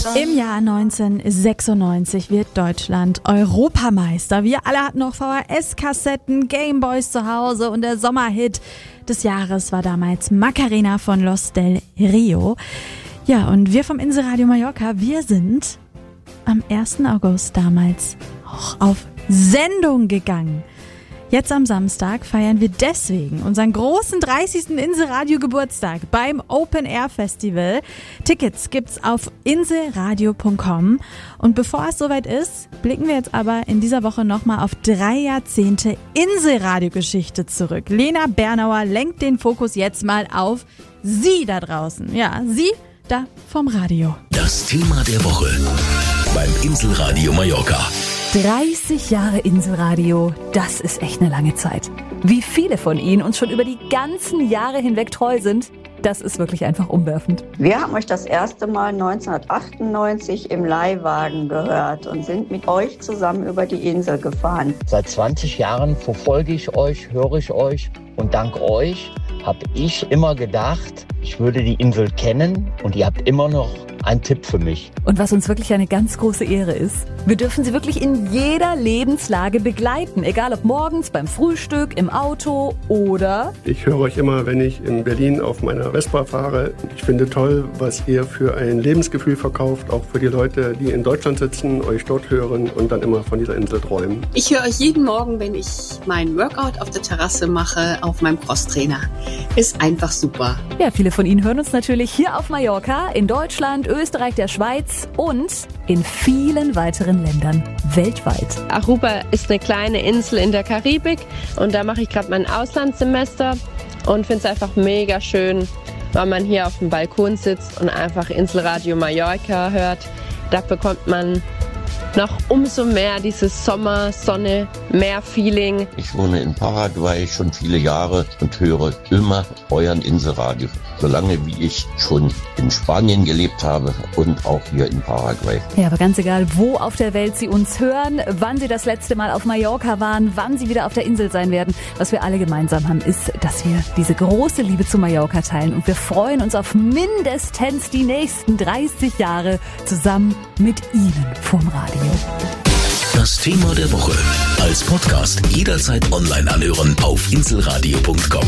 Im Jahr 1996 wird Deutschland Europameister. Wir alle hatten noch VHS-Kassetten, Gameboys zu Hause und der Sommerhit des Jahres war damals Macarena von Los del Rio. Ja, und wir vom Inselradio Mallorca, wir sind am 1. August damals auch auf Sendung gegangen. Jetzt am Samstag feiern wir deswegen unseren großen 30. Inselradio-Geburtstag beim Open Air Festival. Tickets gibt's auf inselradio.com. Und bevor es soweit ist, blicken wir jetzt aber in dieser Woche nochmal auf 3 Jahrzehnte Inselradio-Geschichte zurück. Lena Bernauer lenkt den Fokus jetzt mal auf Sie da draußen. Ja, Sie da vom Radio. Das Thema der Woche beim Inselradio Mallorca. 30 Jahre Inselradio, das ist echt eine lange Zeit. Wie viele von Ihnen uns schon über die ganzen Jahre hinweg treu sind, das ist wirklich einfach umwerfend. Wir haben euch das erste Mal 1998 im Leihwagen gehört und sind mit euch zusammen über die Insel gefahren. Seit 20 Jahren verfolge ich euch, höre ich euch und dank euch habe ich immer gedacht, ich würde die Insel kennen und ihr habt immer noch einen Tipp für mich. Und was uns wirklich eine ganz große Ehre ist, wir dürfen Sie wirklich in jeder Lebenslage begleiten, egal ob morgens, beim Frühstück, im Auto oder... Ich höre euch immer, wenn ich in Berlin auf meiner Vespa fahre. Ich finde toll, was ihr für ein Lebensgefühl verkauft, auch für die Leute, die in Deutschland sitzen, euch dort hören und dann immer von dieser Insel träumen. Ich höre euch jeden Morgen, wenn ich meinen Workout auf der Terrasse mache, auf meinem Crosstrainer. Ist einfach super. Ja, viele von Ihnen hören uns natürlich hier auf Mallorca, in Deutschland, Österreich, der Schweiz und in vielen weiteren Ländern weltweit. Aruba ist eine kleine Insel in der Karibik und da mache ich gerade mein Auslandssemester und finde es einfach mega schön, weil man hier auf dem Balkon sitzt und einfach Inselradio Mallorca hört. Da bekommt man noch umso mehr dieses Sommer, Sonne, Meer-Feeling. Ich wohne in Paraguay schon viele Jahre und höre immer euren Inselradio. Solange wie ich schon in Spanien gelebt habe und auch hier in Paraguay. Ja, aber ganz egal, wo auf der Welt Sie uns hören, wann Sie das letzte Mal auf Mallorca waren, wann Sie wieder auf der Insel sein werden, was wir alle gemeinsam haben, ist, dass wir diese große Liebe zu Mallorca teilen. Und wir freuen uns auf mindestens die nächsten 30 Jahre zusammen mit Ihnen vom Radio. Das Thema der Woche als Podcast jederzeit online anhören auf inselradio.com.